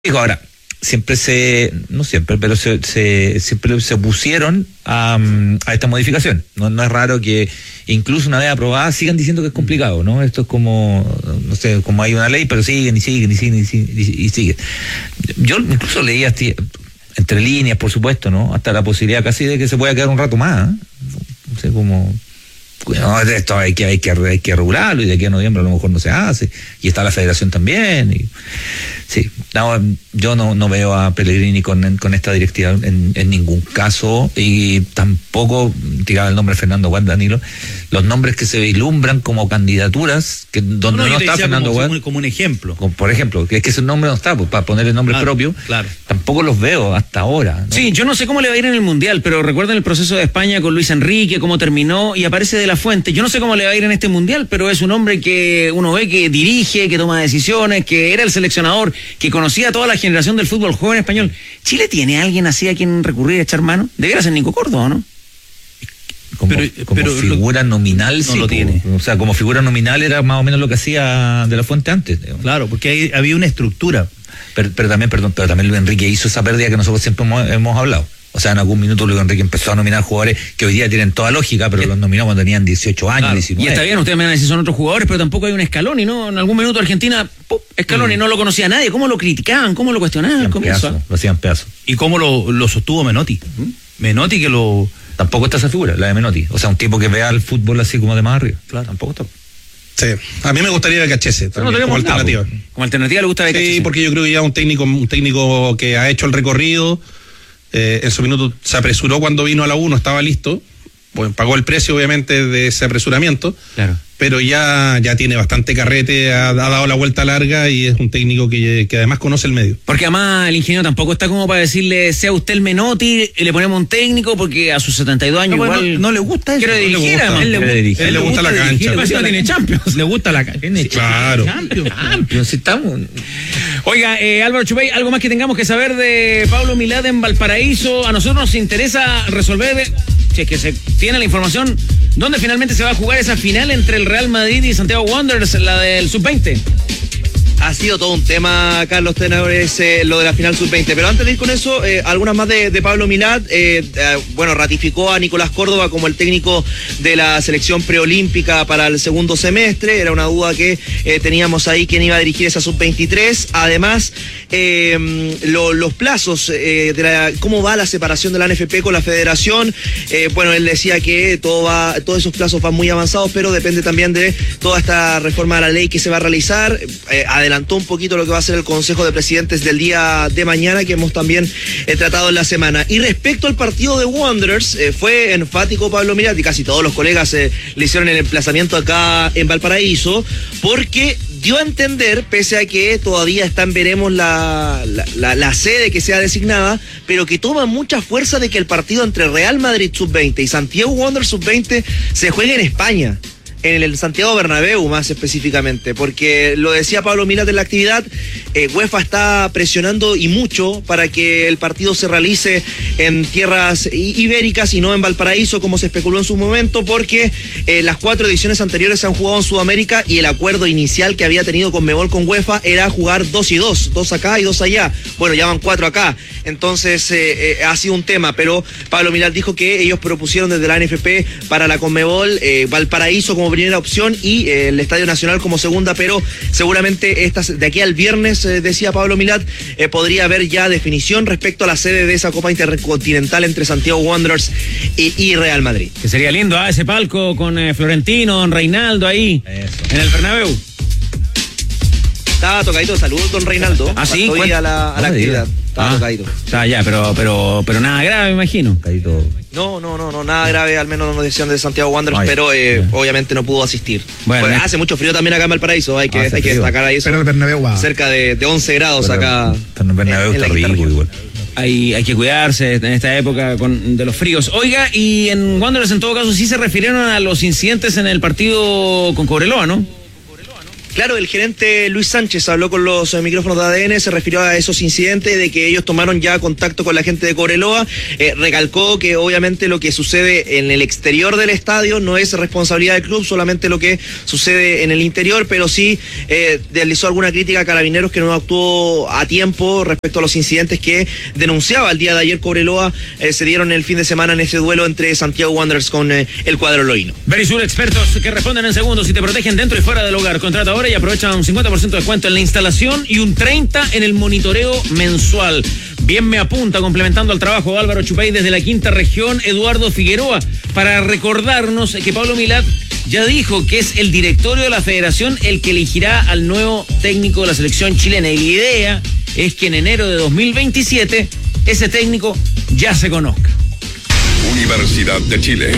Digo, ahora, no siempre, pero siempre se opusieron a esta modificación. No es raro que incluso una vez aprobada sigan diciendo que es complicado, ¿no? Esto es como, no sé, como hay una ley, pero siguen y siguen. Yo incluso leía entre líneas, por supuesto, ¿no? Hasta la posibilidad casi de que se pueda quedar un rato más, ¿eh? No sé, como... No, esto hay que regularlo, y de aquí a noviembre a lo mejor no se hace, y está la federación también, y sí, no, yo no veo a Pellegrini con esta directiva en ningún caso, y tampoco tiraba el nombre de Fernando Guad, Danilo, los nombres que se vislumbran como candidaturas, que donde no está Fernando Guad, como un ejemplo, por ejemplo, que es que ese nombre no está, pues, para poner el nombre propio, claro. Tampoco los veo hasta ahora, ¿no? Sí, yo no sé cómo le va a ir en el Mundial, pero recuerden el proceso de España con Luis Enrique, cómo terminó, y aparece De La Fuente. Yo no sé cómo le va a ir en este Mundial, pero es un hombre que uno ve que dirige, que toma decisiones, que era el seleccionador, que conocía a toda la generación del fútbol joven español. ¿Chile tiene a alguien así a quien recurrir a echar mano? Debería ser Nico Córdoba, ¿no? Como figura nominal no sí, lo tiene. O sea, como figura nominal era más o menos lo que hacía De La Fuente antes, digamos. Claro, porque había una estructura. Pero también Luis Enrique hizo esa pérdida que nosotros siempre hemos hablado. O sea, en algún minuto Luis Enrique empezó a nominar jugadores que hoy día tienen toda lógica, pero los nominó cuando tenían 18 años, claro. 19. Y está bien, ustedes me van a decir son otros jugadores, pero tampoco hay un Scaloni, ¿no? En algún minuto Argentina, Scaloni no lo conocía nadie. ¿Cómo lo criticaban? ¿Cómo lo cuestionaban al comienzo? Lo hacían pedazos. ¿Y cómo lo sostuvo Menotti? Menotti que lo... Tampoco está esa figura, la de Menotti. O sea, un tipo que vea el fútbol así como de más arriba. Claro. Tampoco está. Sí, a mí me gustaría Becachese también, como alternativa. Como alternativa le gusta Becachese. Sí, porque yo creo que ya un técnico que ha hecho el recorrido, en su minuto se apresuró cuando vino a la U, no estaba listo, pues pagó el precio obviamente de ese apresuramiento, claro. Pero ya tiene bastante carrete, ha dado la vuelta larga y es un técnico que además conoce el medio. Porque además el ingeniero tampoco está como para decirle, sea usted el Menotti, le ponemos un técnico, porque a sus 72 años igual... No le gusta eso. Quiere dirigir, además. Él le gusta la cancha. No tiene Champions. Le gusta la cancha. Claro. Champions, estamos... Oiga, Álvaro Chupey, algo más que tengamos que saber de Pablo Milad en Valparaíso. A nosotros nos interesa resolver, si es que se tiene la información, dónde finalmente se va a jugar esa final entre el Real Madrid y Santiago Wanderers, la del Sub-20. Ha sido todo un tema, Carlos Tenedores, lo de la final Sub-20. Pero antes de ir con eso, algunas más de Pablo Milad. Bueno, ratificó a Nicolás Córdoba como el técnico de la selección preolímpica para el segundo semestre. Era una duda que teníamos ahí, quién iba a dirigir esa Sub-23. Además, los plazos cómo va la separación de la NFP con la federación. Bueno, él decía que todos esos plazos van muy avanzados, pero depende también de toda esta reforma de la ley que se va a realizar. Adelantó un poquito lo que va a ser el Consejo de Presidentes del día de mañana, que hemos también tratado en la semana. Y respecto al partido de Wanderers, fue enfático Pablo Milad, y casi todos los colegas le hicieron el emplazamiento acá en Valparaíso, porque dio a entender, pese a que todavía está en veremos la sede que sea designada, pero que toma mucha fuerza de que el partido entre Real Madrid Sub-20 y Santiago Wanderers Sub-20 se juegue en España, en el Santiago Bernabéu más específicamente, porque lo decía Pablo Milad en la actividad, UEFA está presionando y mucho para que el partido se realice en tierras ibéricas y no en Valparaíso como se especuló en su momento, porque las 4 ediciones anteriores se han jugado en Sudamérica y el acuerdo inicial que había tenido Conmebol con UEFA era jugar 2 y 2, 2 acá y 2 allá. Bueno, ya van 4 acá, entonces ha sido un tema, pero Pablo Milad dijo que ellos propusieron desde la NFP para la Conmebol Valparaíso como primera opción y el Estadio Nacional como segunda, pero seguramente de aquí al viernes, decía Pablo Milad, podría haber ya definición respecto a la sede de esa Copa Intercontinental entre Santiago Wanderers y Real Madrid. Que sería lindo, ese palco con Florentino, don Reinaldo ahí, eso, en el Bernabéu. Estaba tocadito, saludos don Reinaldo. Ah, sí, a la actividad. Estaba tocadito. Está ya, pero nada grave, me imagino. No, nada grave, al menos no nos decían de Santiago Wanderers, pero obviamente no pudo asistir. Bueno, pues hace mucho frío también acá en Valparaíso, hay que destacar ahí eso. Pero el Bernabéu va. Cerca de 11 grados acá. En el Bernabéu está rico igual. Hay que cuidarse en esta época de los fríos. Oiga, y en Wanderers en todo caso sí se refirieron a los incidentes en el partido con Cobreloa, ¿no? Claro, el gerente Luis Sánchez habló con los micrófonos de ADN, se refirió a esos incidentes de que ellos tomaron ya contacto con la gente de Cobreloa, recalcó que obviamente lo que sucede en el exterior del estadio no es responsabilidad del club, solamente lo que sucede en el interior, pero sí realizó alguna crítica a Carabineros que no actuó a tiempo respecto a los incidentes que denunciaba el día de ayer Cobreloa, se dieron el fin de semana en ese duelo entre Santiago Wanderers con el cuadro loíno. Verisur, expertos que responden en segundos y te protegen dentro y fuera del hogar. Contrata ahora y aprovecha un 50% de descuento en la instalación y un 30% en el monitoreo mensual. Bien me apunta, complementando al trabajo de Álvaro Chupay desde la quinta región, Eduardo Figueroa, para recordarnos que Pablo Milad ya dijo que es el directorio de la federación el que elegirá al nuevo técnico de la selección chilena. Y la idea es que en enero de 2027 ese técnico ya se conozca. Universidad de Chile.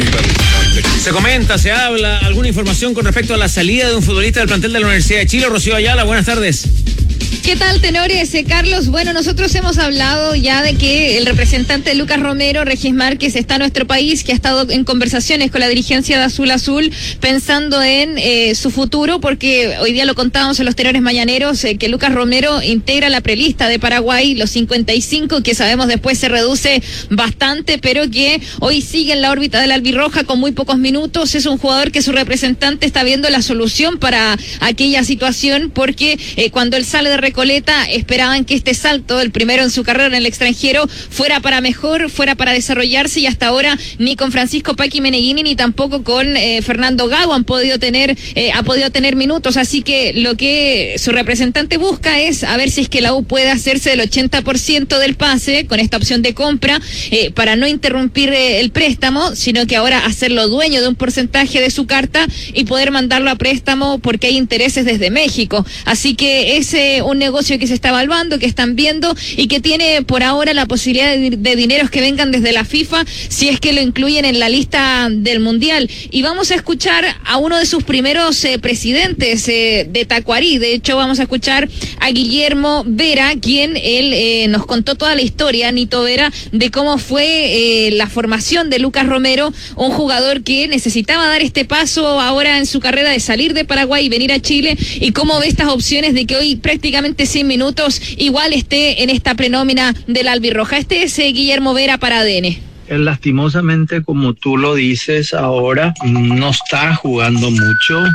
Se comenta, se habla, alguna información con respecto a la salida de un futbolista del plantel de la Universidad de Chile. Rocío Ayala, buenas tardes. ¿Qué tal, tenores? Carlos, bueno, nosotros hemos hablado ya de que el representante de Lucas Romero, Regis Márquez, está en nuestro país, que ha estado en conversaciones con la dirigencia de Azul Azul, pensando en su futuro, porque hoy día lo contábamos en los tenores mañaneros, que Lucas Romero integra la prelista de Paraguay, los 55, que sabemos después se reduce bastante, pero que hoy sigue en la órbita de la albirroja con muy pocos minutos. Es un jugador que su representante está viendo la solución para aquella situación, porque cuando él sale de Recoleta esperaban que este salto, el primero en su carrera en el extranjero, fuera para mejor, fuera para desarrollarse, y hasta ahora ni con Francisco Paqui Meneghini ni tampoco con Fernando Gago ha podido tener minutos, así que lo que su representante busca es a ver si es que la U puede hacerse del 80% del pase con esta opción de compra, para no interrumpir el préstamo, sino que ahora hacerlo dueño de un porcentaje de su carta y poder mandarlo a préstamo porque hay intereses desde México, así que es un negocio que se está evaluando, que están viendo y que tiene por ahora la posibilidad de dineros que vengan desde la FIFA si es que lo incluyen en la lista del Mundial. Y vamos a escuchar a uno de sus primeros presidentes de Tacuarí. De hecho, vamos a escuchar a Guillermo Vera, quien él nos contó toda la historia, Nito Vera, de cómo fue la formación de Lucas Romero, un jugador que necesitaba dar este paso ahora en su carrera de salir de Paraguay y venir a Chile, y cómo ve estas opciones de que hoy prácticamente 100 minutos igual esté en esta prenómina de la albirroja. Este es Guillermo Vera para ADN. Lastimosamente, como tú lo dices, ahora no está jugando mucho,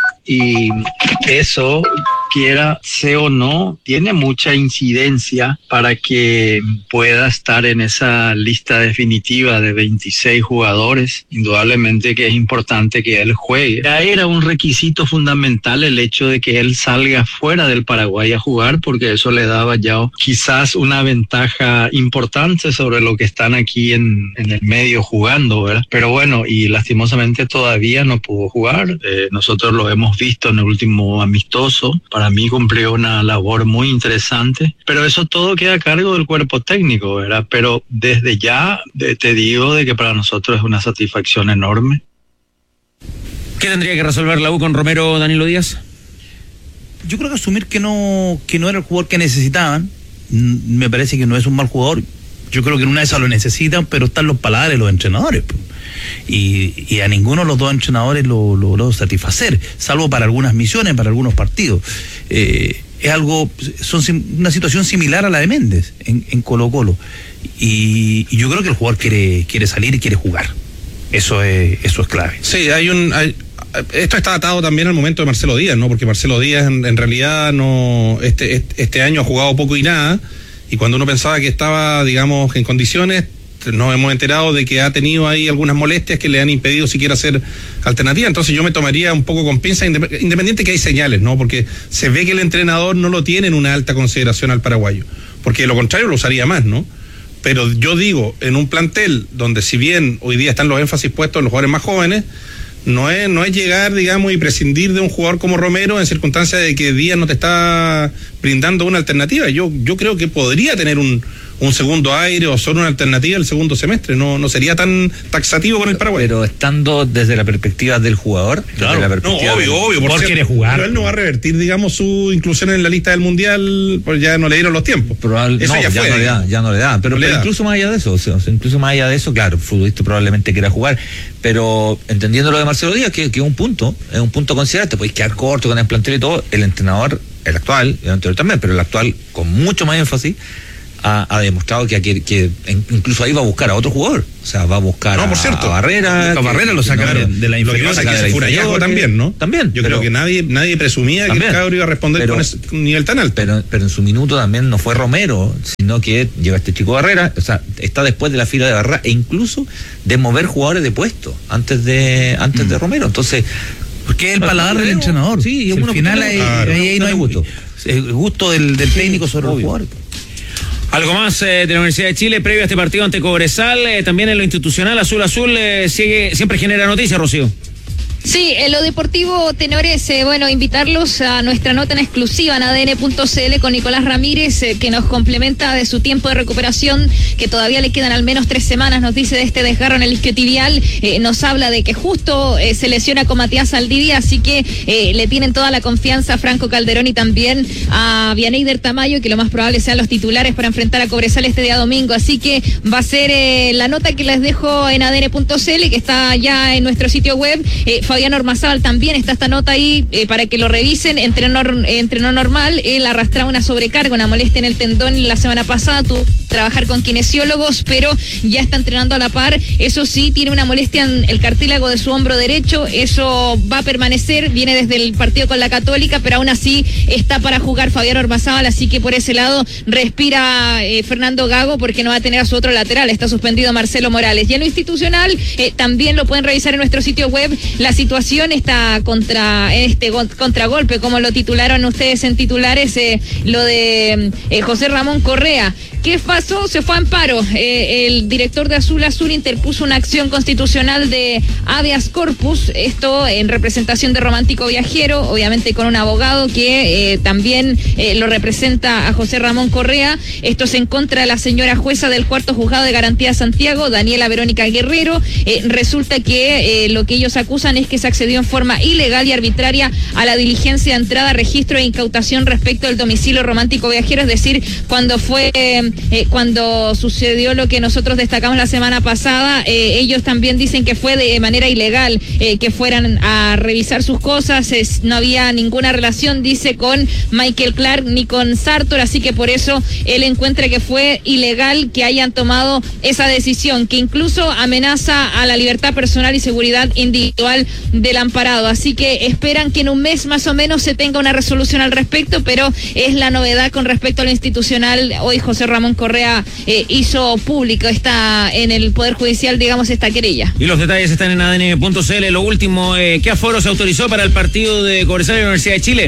y eso, quiera sea o no, tiene mucha incidencia para que pueda estar en esa lista definitiva de 26 jugadores. Indudablemente que es importante que él juegue. Ya era un requisito fundamental el hecho de que él salga fuera del Paraguay a jugar, porque eso le daba ya quizás una ventaja importante sobre lo que están aquí en el medio jugando, ¿verdad? Pero bueno, y lastimosamente todavía no pudo jugar. Nosotros lo hemos visto en el último amistoso. Para mí cumplió una labor muy interesante, pero eso todo queda a cargo del cuerpo técnico, ¿verdad? Pero desde ya te digo de que para nosotros es una satisfacción enorme. ¿Qué tendría que resolver la U con Romero, Danilo Díaz? Yo creo que asumir que no era el jugador que necesitaban. Me parece que no es un mal jugador. Yo creo que en una de esas lo necesitan, pero están los paladares de los entrenadores. Y a ninguno de los dos entrenadores lo logró satisfacer, salvo para algunas misiones, para algunos partidos. Es una situación similar a la de Méndez en Colo-Colo. Y yo creo que el jugador quiere salir y quiere jugar. Eso es clave. Sí, esto está atado también al momento de Marcelo Díaz, ¿no? Porque Marcelo Díaz en realidad no este año ha jugado poco y nada, y cuando uno pensaba que estaba, digamos, en condiciones, nos hemos enterado de que ha tenido ahí algunas molestias que le han impedido siquiera hacer alternativa. Entonces yo me tomaría un poco con pinzas, independiente que hay señales, ¿no? Porque se ve que el entrenador no lo tiene en una alta consideración al paraguayo, porque de lo contrario lo usaría más, ¿no? Pero yo digo, en un plantel donde, si bien hoy día están los énfasis puestos en los jugadores más jóvenes, no es llegar, digamos, y prescindir de un jugador como Romero en circunstancias de que Díaz no te está brindando una alternativa. Yo creo que podría tener un un segundo aire o son una alternativa el segundo semestre. No sería tan taxativo con el Paraguay. Pero estando desde la perspectiva del jugador, claro. desde la perspectiva obvio, porque quiere jugar. Pero él no va a revertir, digamos, su inclusión en la lista del Mundial, pues ya no le dieron los tiempos. Eso ya no le da. Pero incluso más allá de eso, claro, el futbolista probablemente quiera jugar, pero entendiendo lo de Marcelo Díaz, que es un punto a considerar, te podéis quedar corto con el plantel y todo, el entrenador, el actual, el anterior también, pero el actual con mucho más énfasis, ha demostrado que incluso ahí va a buscar a otro jugador. O sea, va a buscar por cierto, a Barrera. A Barrera lo sacaron de la inferior. Lo que pasa es que fue un hallazgo también, ¿no? También. Yo creo que nadie presumía que el cabro iba a responder con ese nivel tan alto. Pero en su minuto también no fue Romero, sino que llega este chico Barrera, o sea, está después de la fila de Barrera e incluso de mover jugadores de puesto antes de Romero. Entonces, porque es el paladar del entrenador. Sí, y al final ahí no hay gusto. El gusto del técnico sobre los jugadores. Algo más de la Universidad de Chile previo a este partido ante Cobresal, también en lo institucional, Azul siempre genera noticias, Rocío. Sí, en lo deportivo, tenores, invitarlos a nuestra nota en exclusiva en ADN.cl con Nicolás Ramírez, que nos complementa de su tiempo de recuperación, que todavía le quedan al menos 3 semanas, nos dice de este desgarro en el isquiotibial, nos habla de que justo se lesiona con Matías Saldivia, así que le tienen toda la confianza a Franco Calderón y también a Vianeyder Tamayo, que lo más probable sean los titulares para enfrentar a Cobresal este día domingo, así que va a ser la nota que les dejo en ADN.cl, que está ya en nuestro sitio web. Fabián Ormazábal también está esta nota ahí para que lo revisen. Entrenó normal, él arrastraba una sobrecarga, una molestia en el tendón la semana pasada, tuvo que trabajar con kinesiólogos, pero ya está entrenando a la par. Eso sí, tiene una molestia en el cartílago de su hombro derecho, eso va a permanecer, viene desde el partido con la Católica, pero aún así está para jugar Fabián Ormazábal, así que por ese lado respira Fernando Gago, porque no va a tener a su otro lateral, está suspendido Marcelo Morales. Y en lo institucional, también lo pueden revisar en nuestro sitio web, la situación está contragolpe, como lo titularon ustedes en titulares, lo de José Ramón Correa. ¿Qué pasó? Se fue a amparo. El director de Azul interpuso una acción constitucional de habeas corpus, esto en representación de Romántico Viajero, obviamente con un abogado que también lo representa a José Ramón Correa. Esto es en contra de la señora jueza del cuarto juzgado de garantía Santiago, Daniela Verónica Guerrero. Resulta que lo que ellos acusan es que se accedió en forma ilegal y arbitraria a la diligencia de entrada, registro e incautación respecto del domicilio Romántico Viajero, es decir, cuando sucedió lo que nosotros destacamos la semana pasada, ellos también dicen que fue de manera ilegal, que fueran a revisar sus cosas, no había ninguna relación, dice, con Michael Clark ni con Sartor, así que por eso él encuentra que fue ilegal que hayan tomado esa decisión, que incluso amenaza a la libertad personal y seguridad individual del amparado, así que esperan que en un mes más o menos se tenga una resolución al respecto, pero es la novedad con respecto a lo institucional. Hoy José Ramón Correa hizo público en el Poder Judicial, digamos, esta querella. Y los detalles están en ADN.cl. Lo último, ¿qué aforo se autorizó para el partido de Cobresal y la Universidad de Chile?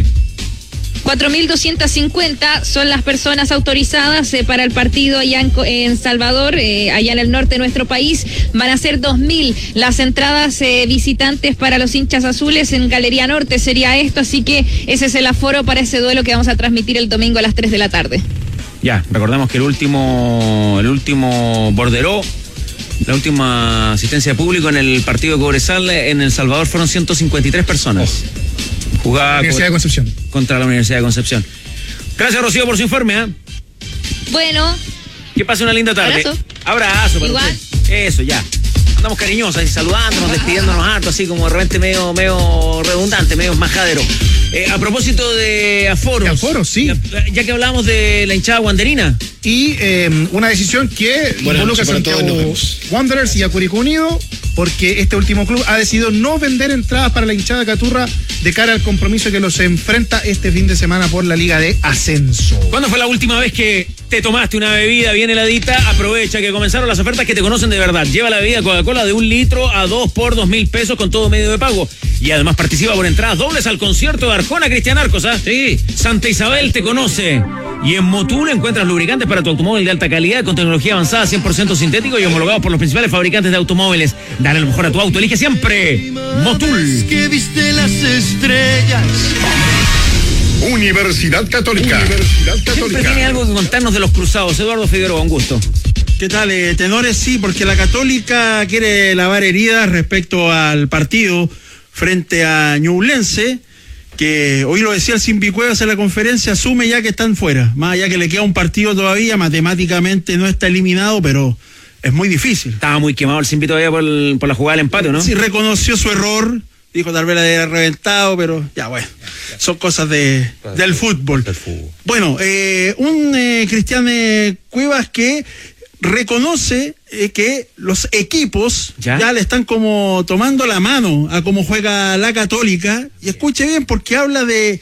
4.250 son las personas autorizadas para el partido allá en Salvador, allá en el norte de nuestro país. Van a ser 2.000 las entradas visitantes para los hinchas azules en Galería Norte, sería esto, así que ese es el aforo para ese duelo que vamos a transmitir el domingo a las 3 de la tarde. Ya, recordamos que el último borderó, la última asistencia de público en el partido de Cobresal en El Salvador fueron 153 personas. Jugaba la Universidad de Concepción. Contra la Universidad de Concepción. Gracias, Rocío, por su informe. Bueno. Que pase una linda tarde. Abrazo. Igual. Usted. Eso, ya. Andamos cariñosos, así, saludándonos, despidiéndonos harto, así como de repente medio redundante, medio majadero. A propósito de aforos. De aforos, sí. Ya que hablamos de la hinchada wanderina. Y una decisión que involucra a Santiago Wanderers y a Curicó Unido, porque este último club ha decidido no vender entradas para la hinchada caturra de cara al compromiso que los enfrenta este fin de semana por la Liga de Ascenso. ¿Cuándo fue la última vez que te tomaste una bebida bien heladita? Aprovecha que comenzaron las ofertas que te conocen de verdad. Lleva la bebida Coca-Cola de 1 litro a 2 por 2.000 pesos con todo medio de pago. Y además participa por entradas dobles al concierto de Arjona Cristian Arcos. Sí, Santa Isabel te conoce. Y en Motul encuentras lubricantes para tu automóvil de alta calidad con tecnología avanzada, 100% sintético y homologados por los principales fabricantes de automóviles. Dale lo mejor a tu auto. Elige siempre Motul. Que viste las estrellas. Universidad Católica. Siempre tiene algo que contarnos de los cruzados. Eduardo Figueroa, un gusto. ¿Qué tal, tenores? Sí, porque la Católica quiere lavar heridas respecto al partido frente a Ñublense, que hoy lo decía el Simbi Cuevas en la conferencia, asume ya que están fuera, más allá que le queda un partido todavía, matemáticamente no está eliminado, pero es muy difícil. Estaba muy quemado el Simbi todavía por la jugada del empate, ¿no? Sí, reconoció su error, dijo tal vez la había reventado, pero ya bueno, son cosas del fútbol. Bueno, un Cristian Cuevas que reconoce que los equipos ¿Ya? Le están como tomando la mano a cómo juega la Católica, y escuche bien porque habla de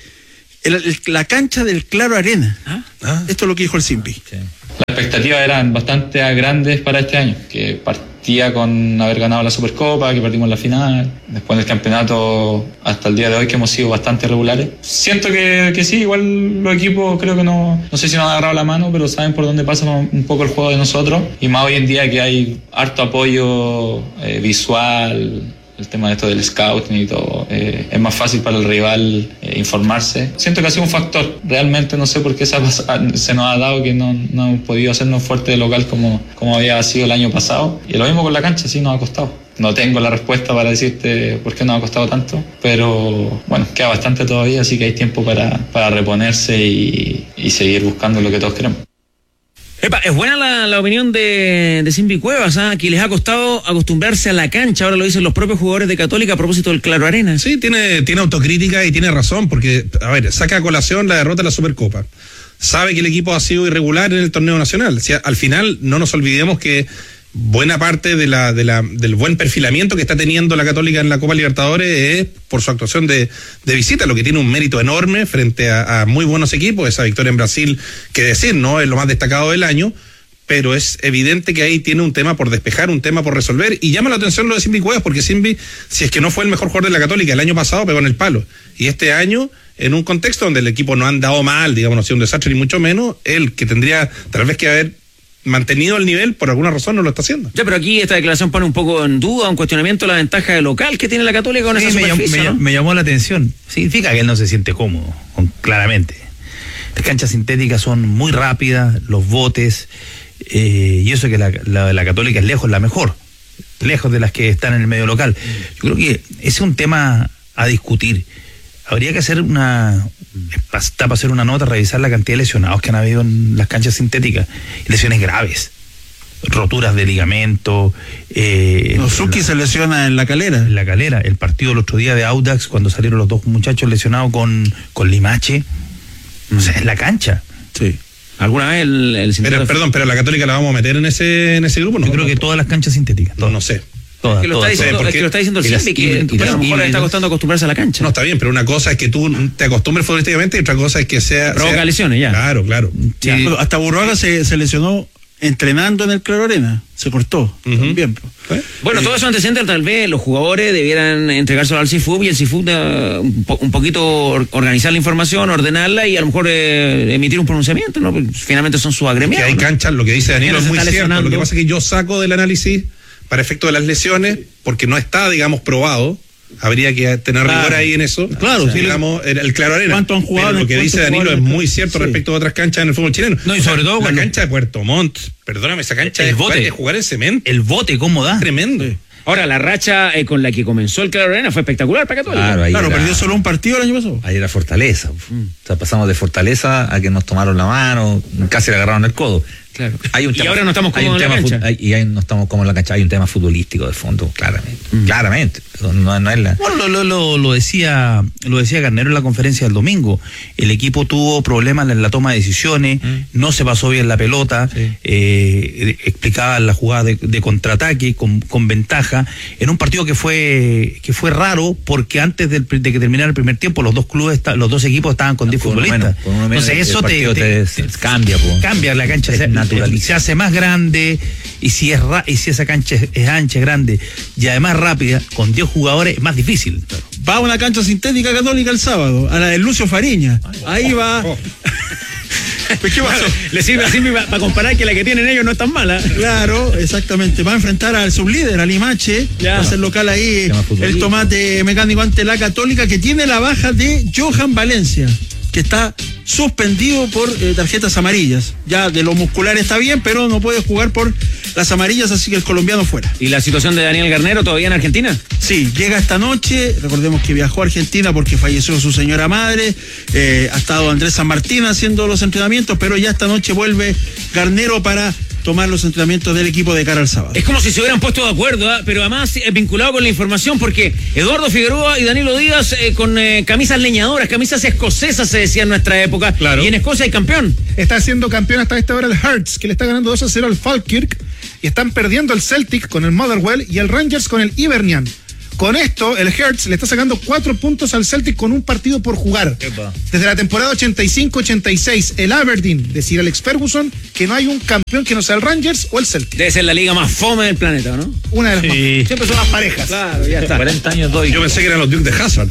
la cancha del Claro Arena. Esto es lo que dijo el Simpi. Sí. Las expectativas eran bastante grandes para este año, que partía con haber ganado la Supercopa, que perdimos la final, después del campeonato hasta el día de hoy que hemos sido bastante regulares. Siento que sí, igual los equipos creo que no sé si nos han agarrado la mano, pero saben por dónde pasa un poco el juego de nosotros, y más hoy en día que hay harto apoyo visual, el tema de esto del scouting y todo, es más fácil para el rival informarse. Siento que ha sido un factor. Realmente no sé por qué se nos ha dado que no hemos podido hacernos fuerte de local como había sido el año pasado. Y lo mismo con la cancha, sí nos ha costado. No tengo la respuesta para decirte por qué nos ha costado tanto, pero bueno, queda bastante todavía, así que hay tiempo para reponerse y seguir buscando lo que todos queremos. Epa, es buena la opinión de Simbi Cuevas, que les ha costado acostumbrarse a la cancha, ahora lo dicen los propios jugadores de Católica a propósito del Claro Arena. Sí, tiene autocrítica y tiene razón, porque, a ver, saca a colación la derrota de la Supercopa. Sabe que el equipo ha sido irregular en el torneo nacional. O sea, al final, no nos olvidemos que buena parte del buen perfilamiento que está teniendo la Católica en la Copa Libertadores es por su actuación de visita, lo que tiene un mérito enorme frente a muy buenos equipos. Esa victoria en Brasil, que decir, no es lo más destacado del año, pero es evidente que ahí tiene un tema por despejar, un tema por resolver, y llama la atención lo de Simbi Cuevas, porque Simbi, si es que no fue el mejor jugador de la Católica, el año pasado pegó en el palo, y este año, en un contexto donde el equipo no ha andado mal, digamos, no ha sido un desastre ni mucho menos, él que tendría tal vez que haber mantenido el nivel, por alguna razón no lo está haciendo. Ya, pero aquí esta declaración pone un poco en duda, un cuestionamiento la ventaja de local que tiene la Católica con esa superficie, ¿no? Me llamó la atención. Significa que él no se siente cómodo, claramente. Las canchas sintéticas son muy rápidas, los botes, y eso que la Católica es lejos la mejor, lejos de las que están en el medio local. Yo creo que ese es un tema a discutir. Habría que hacer para hacer una nota, revisar la cantidad de lesionados que han habido en las canchas sintéticas, lesiones graves, roturas de ligamento. Nozuki se lesiona en La Calera. En La Calera, el partido el otro día de Audax, cuando salieron los dos muchachos lesionados con Limache, o sea, en la cancha. Sí. ¿Alguna vez pero la Católica la vamos a meter en ese grupo, ¿no? Yo creo que todas las canchas sintéticas. No sé. Es que lo está diciendo el Simbi, que a lo mejor le está costando acostumbrarse a la cancha. No, está bien, pero una cosa es que tú te acostumbres futbolísticamente y otra cosa es que provoca lesiones ya. Claro. Sí. Hasta Burruaga se lesionó entrenando en el Claro Arena, se cortó también. Bueno, todo eso antecedente, tal vez los jugadores debieran entregárselo al CIFUB y el CIFUB un poquito organizar la información, ordenarla y a lo mejor emitir un pronunciamiento, ¿no? Porque finalmente son sus agremiados. Que hay canchas, lo que dice Danilo es muy cierto. Lo que pasa es que yo saco del análisis para efecto de las lesiones, porque no está, digamos, probado. Habría que tener rigor ahí en eso. Claro, sí, digamos, el Claro Arena. ¿Cuánto han jugado? Pero lo que dice Danilo es muy cierto respecto a otras canchas en el fútbol chileno. No, y sobre todo la cancha de Puerto Montt, perdóname, esa cancha es jugar en cemento. El bote, ¿cómo da? Tremendo. Ahora, la racha con la que comenzó el Claro Arena fue espectacular para Católica. Claro, perdió solo un partido el año pasado. Ahí era Fortaleza. O sea, pasamos de Fortaleza a que nos tomaron la mano, casi le agarraron el codo. Claro. Y ahora no estamos cómodos en la cancha. Y ahí no estamos cómodos en la cancha. Hay un tema futbolístico de fondo, claramente. Claramente. No es la... Bueno, lo decía Garnero en la conferencia del domingo. El equipo tuvo problemas en la toma de decisiones, no se pasó bien la pelota, explicaba la jugada de contraataque con ventaja, en un partido que fue raro, porque antes de que terminara el primer tiempo los dos equipos estaban con 10 futbolistas. Entonces eso te cambia. Cambia la cancha. Se hace más grande, y si esa cancha es ancha, grande y además rápida, con 10 jugadores es más difícil. Va a una cancha sintética Católica el sábado, a la de Lucio Fariña. Ahí va. ¿Qué pasó? Le sirve así para comparar que la que tienen ellos no es tan mala. Claro, exactamente. Va a enfrentar al sublíder, al Limache. Va a ser local ahí el tomate mecánico ante la Católica, que tiene la baja de Johan Valencia. que está suspendido por tarjetas amarillas. Ya de lo muscular está bien, pero no puede jugar por las amarillas, así que el colombiano fuera. ¿Y la situación de Daniel Garnero todavía en Argentina? Sí, llega esta noche. Recordemos que viajó a Argentina porque falleció su señora madre. Ha estado Andrés San Martín haciendo los entrenamientos, pero ya esta noche vuelve Garnero para tomar los entrenamientos del equipo de cara al sábado. Es como si se hubieran puesto de acuerdo, pero además vinculado con la información, porque Eduardo Figueroa y Danilo Díaz con camisas leñadoras, camisas escocesas se decía en nuestra época, claro. Y en Escocia hay campeón. Está siendo campeón hasta esta hora el Hearts, que le está ganando 2-0 al Falkirk, y están perdiendo el Celtic con el Motherwell y el Rangers con el Hibernian. Con esto, el Hearts le está sacando 4 puntos al Celtic con un partido por jugar. Epa. Desde la temporada 85-86, el Aberdeen, decir Alex Ferguson, que no hay un campeón que no sea el Rangers o el Celtic. Debe ser la liga más fome del planeta, ¿no? Una de las más. Sí. Siempre son las parejas. Claro, ya está. 40 años doy. Yo pensé que eran los Duke de Hazard.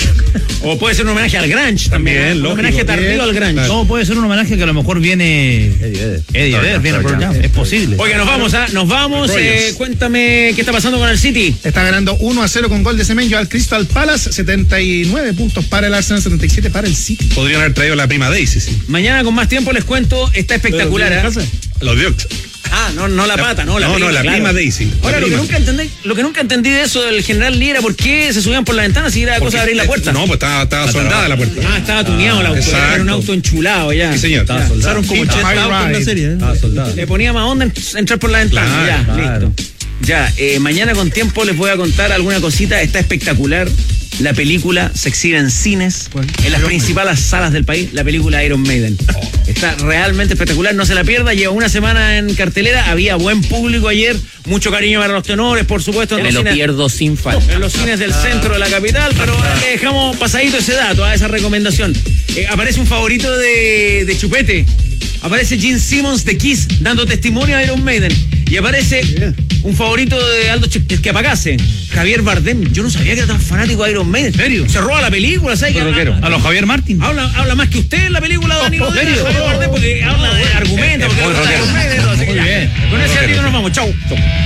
O puede ser un homenaje al Grunge también. También, Un lógico. homenaje tardío al Grunge. No, puede ser un homenaje que a lo mejor viene Eddie Vedder, viene por allá. Es posible. Oiga, nos vamos, ¿ah? Nos vamos. Rogers. Cuéntame qué está pasando con el City. Está ganando 1-0 con gol de Semenyo al Crystal Palace, 79 puntos para el Arsenal, 77 para el City. Podrían haber traído la prima Daisy, sí. Mañana con más tiempo les cuento, está espectacular. Los Duke. Ah, no la pata, no la prima. la claro. prima Daisy. Ahora, La lo prima. que nunca entendí de eso del general Lee era por qué se subían por la ventana si era cosa de abrir la puerta. No, pues estaba soldada la puerta. Ah, estaba tuneado el auto, exacto. era un auto enchulado ya. Sí, señor. Estaba soldado. Pasaron como 80 High autos en la ride. serie. Estaba soldado. Le ponía más onda entrar por la ventana. Claro, ya, claro. listo. Ya, mañana con tiempo les voy a contar alguna cosita. Está espectacular. La película se exhibe en cines, en las principales salas del país, la película Iron Maiden. Está realmente espectacular, no se la pierda. Lleva una semana en cartelera, había buen público ayer, mucho cariño para los tenores, por supuesto. Me lo pierdo sin falta. En los cines del centro de la capital, pero le dejamos pasadito ese dato, esa recomendación. Aparece un favorito de Chupete. Aparece Gene Simmons de Kiss dando testimonio a Iron Maiden. Y aparece un favorito de Aldo Esquiapacase, Javier Bardem. Yo no sabía que era tan fanático de Iron Maiden. ¿En serio? Se roba la película, ¿sabes? A los Javier Martín. Habla más que usted en la película, Danilo. ¿En serio? Javier Bardem, porque habla de argumentos, porque muy habla de rockero. Iron Maiden. Así que Muy ya. bien. Con ese ratito nos vamos. Chau.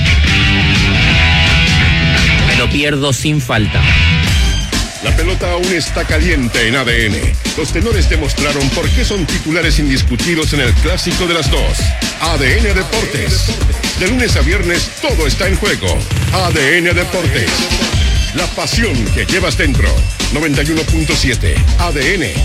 Me lo pierdo sin falta. La pelota aún está caliente en ADN. Los tenores demostraron por qué son titulares indiscutidos en el clásico de las dos. ADN Deportes. De lunes a viernes todo está en juego. ADN Deportes. La pasión que llevas dentro. 91.7 ADN.